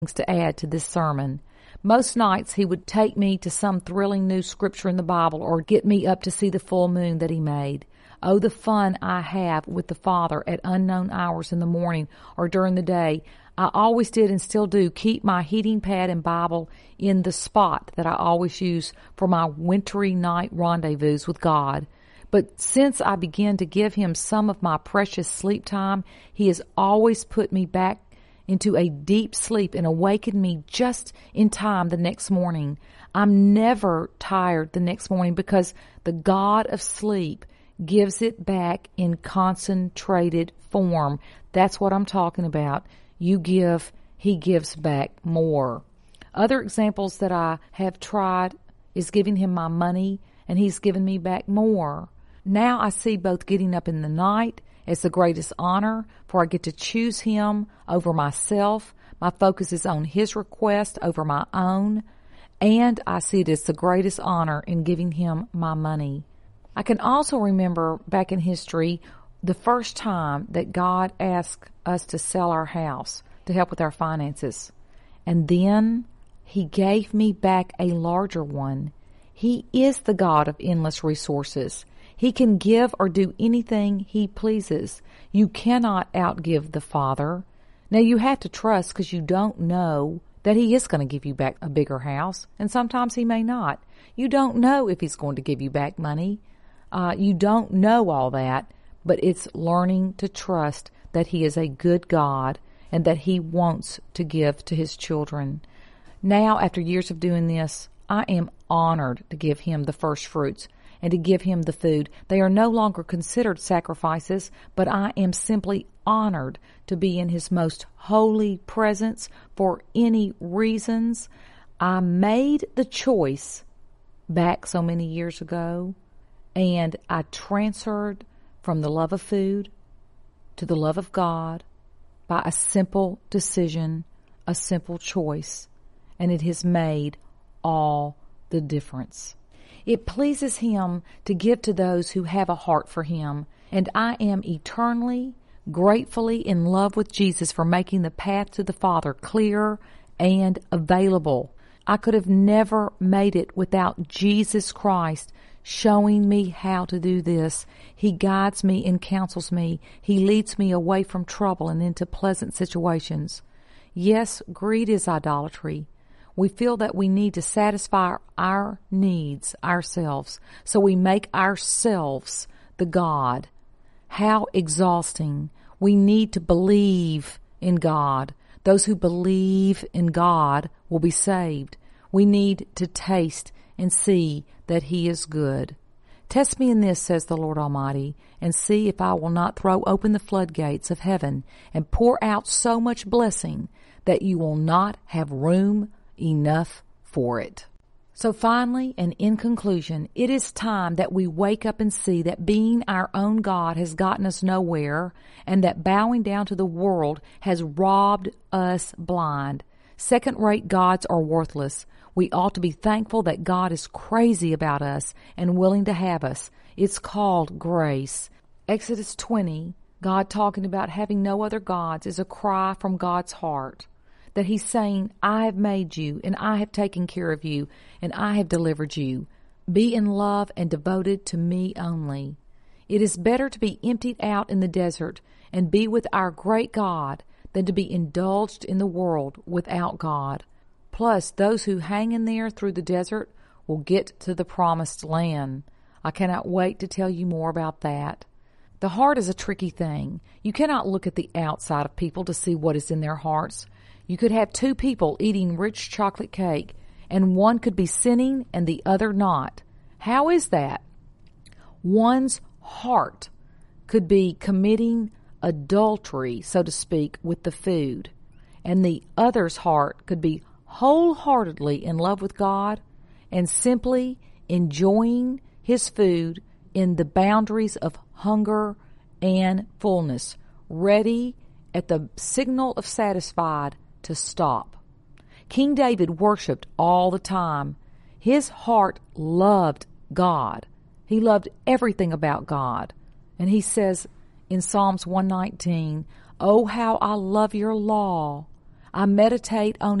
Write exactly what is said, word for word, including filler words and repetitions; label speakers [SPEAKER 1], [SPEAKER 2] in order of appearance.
[SPEAKER 1] to add to this sermon. Most nights he would take me to some thrilling new scripture in the Bible or get me up to see the full moon that he made. Oh, the fun I have with the Father at unknown hours in the morning or during the day. I always did and still do keep my heating pad and Bible in the spot that I always use for my wintry night rendezvous with God. But since I began to give him some of my precious sleep time, he has always put me back into a deep sleep and awakened me just in time the next morning. I'm never tired the next morning because the God of sleep gives it back in concentrated form. That's what I'm talking about. You give, he gives back more. Other examples that I have tried is giving him my money, and he's given me back more. Now I see both getting up in the night as the greatest honor, for I get to choose him over myself. My focus is on his request over my own, and I see it as the greatest honor in giving him my money. I can also remember back in history the first time that God asked us to sell our house to help with our finances. And then he gave me back a larger one. He is the God of endless resources. He can give or do anything he pleases. You cannot outgive the Father. Now you have to trust because you don't know that he is going to give you back a bigger house, and sometimes he may not. You don't know if he's going to give you back money. Uh, you don't know all that, but it's learning to trust that he is a good God and that he wants to give to his children. Now, after years of doing this, I am honored to give him the first fruits and to give him the food. They are no longer considered sacrifices, but I am simply honored to be in his most holy presence for any reasons. I made the choice back so many years ago, and I transferred from the love of food to the love of God by a simple decision, a simple choice, and it has made all the difference. It pleases him to give to those who have a heart for him, and I am eternally, gratefully in love with Jesus for making the path to the Father clear and available. I could have never made it without Jesus Christ showing me how to do this. He guides me and counsels me. He leads me away from trouble and into pleasant situations. Yes, greed is idolatry. We feel that we need to satisfy our needs ourselves, so we make ourselves the God. How exhausting. We need to believe in God. Those who believe in God will be saved. We need to taste and see that he is good. Test me in this, says the Lord Almighty, and see if I will not throw open the floodgates of heaven and pour out so much blessing that you will not have room enough for it. So finally, and in conclusion, it is time that we wake up and see that being our own God has gotten us nowhere, and that bowing down to the world has robbed us blind. Second-rate gods are worthless. We ought to be thankful that God is crazy about us and willing to have us. It's called grace. Exodus twenty, God talking about having no other gods, is a cry from God's heart. That he's saying, I have made you, and I have taken care of you, and I have delivered you. Be in love and devoted to me only. It is better to be emptied out in the desert and be with our great God than to be indulged in the world without God. Plus, those who hang in there through the desert will get to the promised land. I cannot wait to tell you more about that. The heart is a tricky thing. You cannot look at the outside of people to see what is in their hearts. You could have two people eating rich chocolate cake, and one could be sinning and the other not. How is that? One's heart could be committing adultery, so to speak, with the food, and the other's heart could be wholeheartedly in love with God and simply enjoying his food in the boundaries of hunger and fullness, ready at the signal of satisfied to stop. King David worshiped all the time. His heart loved God. He loved everything about God. And he says in Psalms one nineteen, "Oh, how I love your law. I meditate on